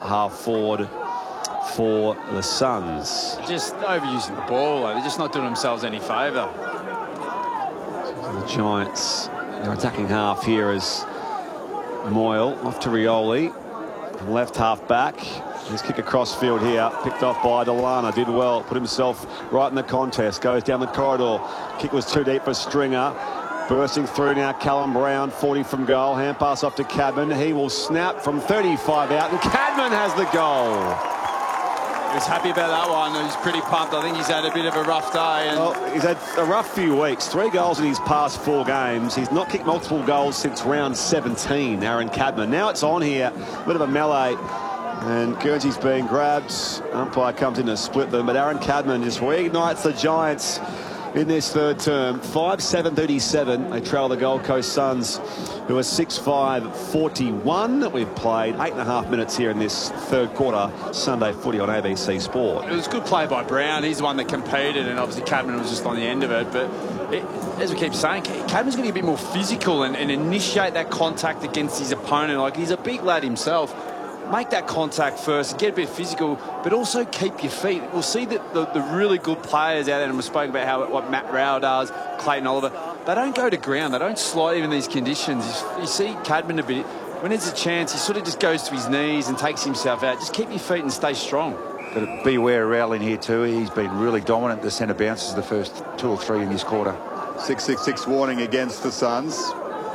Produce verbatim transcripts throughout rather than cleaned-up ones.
half forward for the Suns. Just overusing the ball. They're just not doing themselves any favour. The Giants, they're attacking half here as Moyle off to Rioli. Left half back. His kick across field here, picked off by Delana, did well, put himself right in the contest, goes down the corridor. Kick was too deep for Stringer. Bursting through now, Callum Brown, forty from goal. Hand pass off to Cadman. He will snap from thirty-five out, and Cadman has the goal. He was happy about that one. He's pretty pumped. I think he's had a bit of a rough day. And well, he's had a rough few weeks. Three goals in his past four games. He's not kicked multiple goals since round seventeen, Aaron Cadman. Now it's on here. A bit of a melee. And Guernsey's being grabbed. Umpire comes in to split them. But Aaron Cadman just reignites the Giants in this third term. five seven thirty-seven. They trail the Gold Coast Suns, who are six five forty-one. We've played eight and a half minutes here in this third quarter. Sunday footy on A B C Sport. It was good play by Brown. He's the one that competed, and obviously Cadman was just on the end of it. But it, as we keep saying, Cadman's going to be a bit more physical and, and initiate that contact against his opponent. Like, he's a big lad himself. Make that contact first, get a bit physical, but also keep your feet. We'll see that the, the really good players out there, and we've spoken about how what Matt Rowell does, Clayton Oliver, they don't go to ground. They don't slide in these conditions. You, you see Cadman a bit. When there's a chance, he sort of just goes to his knees and takes himself out. Just keep your feet and stay strong. Got to beware of Rowell in here too. He's been really dominant. The centre bounces the first two or three in this quarter. six six six warning against the Suns.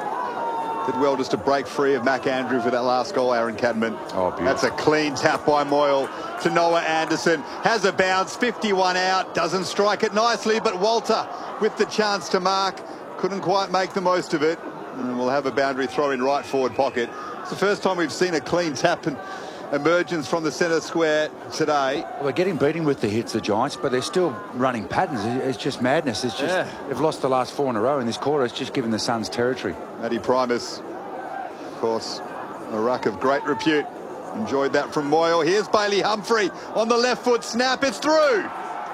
Did well just to break free of Mac Andrew for that last goal, Aaron Cadman. Oh, beautiful. That's a clean tap by Moyle to Noah Anderson. Has a bounce, fifty-one out, doesn't strike it nicely, but Walter with the chance to mark couldn't quite make the most of it. And we'll have a boundary throw in right forward pocket. It's the first time we've seen a clean tap and emergence from the centre square today. Well, they're getting beaten with the hits, the Giants, but they're still running patterns. It's just madness. It's just yeah. They've lost the last four in a row in this quarter. It's just given the Suns territory. Matty Primus, of course, a ruck of great repute. Enjoyed that from Moyle. Here's Bailey Humphrey on the left foot snap. It's through.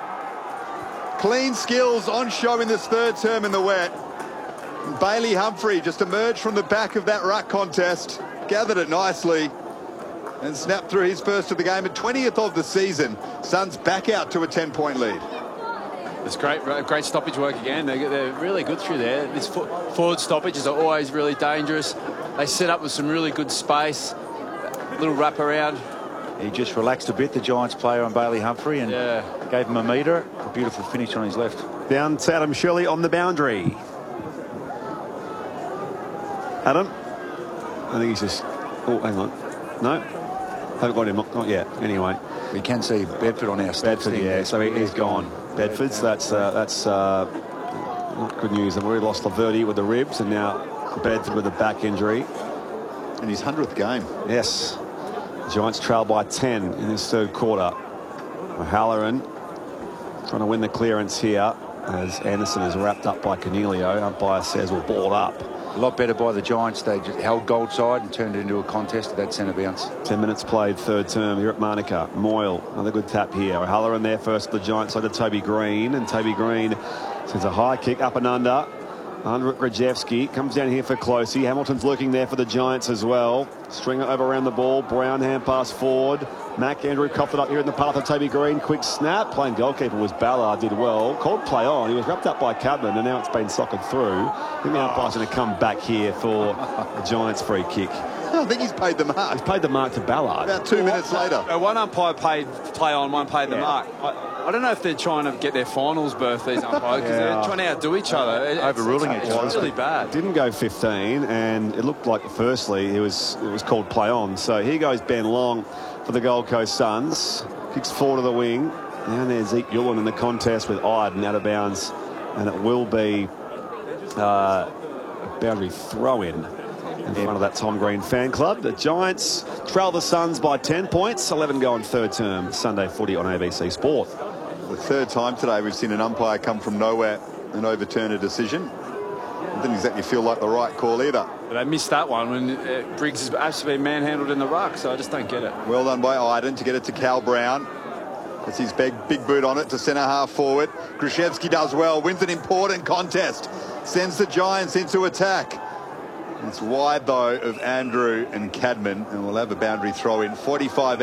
Clean skills on show in this third term in the wet. And Bailey Humphrey just emerged from the back of that ruck contest, gathered it nicely, and snapped through his first of the game, at twentieth of the season. Suns back out to a ten-point lead. It's great, great stoppage work again. They're, they're really good through there. These forward stoppages are always really dangerous. They set up with some really good space, little wrap around. He just relaxed a bit, the Giants player, on Bailey Humphrey, and yeah. gave him a metre. A beautiful finish on his left. Down to Adam Shirley on the boundary. Adam? I think he's just... Oh, hang on. No? Haven't got him, not yet. Anyway. We can see Bedford on our stats. Bedford, yeah, so he, he's gone. Bedford's, that's uh, that's uh, not good news. They've already lost Laverty with the ribs, and now Bedford with a back injury. In his hundredth game. Yes. The Giants trail by ten in this third quarter. O'Halloran trying to win the clearance here as Anderson is wrapped up by Cornelio. Umpire says we'll ball up. A lot better by the Giants. They just held gold side and turned it into a contest at that centre bounce. Ten minutes played, third term here at Manuka. Moyle, another good tap here. O'Halloran there first for the Giants side to Toby Green, and Toby Green sends a high kick up and under. Under Grajewski comes down here for Closey. Hamilton's lurking there for the Giants as well. Stringer over around the ball. Brown hand pass forward. Mac Andrew coughed it up here in the path of Toby Green. Quick snap. Playing goalkeeper was Ballard, did well. Called play on. He was wrapped up by Cadman, and now it's been socketed through. I think the umpire's going to come back here for the Giants free kick. I think he's paid the mark. He's paid the mark to Ballard. About two minutes later. Uh, one umpire paid play on, one paid the Yeah. mark. I, I don't know if they're trying to get their finals berth, these umpires, because Yeah. they're trying to outdo each other. It, Overruling it's, each it's other. really bad. Didn't go fifteen, and it looked like firstly it was it was called play on. So here goes Ben Long for the Gold Coast Suns. Kicks forward to the wing. Down there Zeke Ullin in the contest with Iden out of bounds, and it will be uh, a boundary throw in in front of that Tom Green fan club. The Giants trail the Suns by ten points. eleven go on third term. Sunday footy on A B C Sport. The third time today we've seen an umpire come from nowhere and overturn a decision. It didn't exactly feel like the right call either. But I missed that one when uh, Briggs has actually been manhandled in the ruck, so I just don't get it. Well done by Iden to get it to Cal Brown. That's his big, big boot on it to centre half forward. Grishevsky does well, wins an important contest, sends the Giants into attack. It's wide though of Andrew and Cadman, and we'll have a boundary throw in. forty-five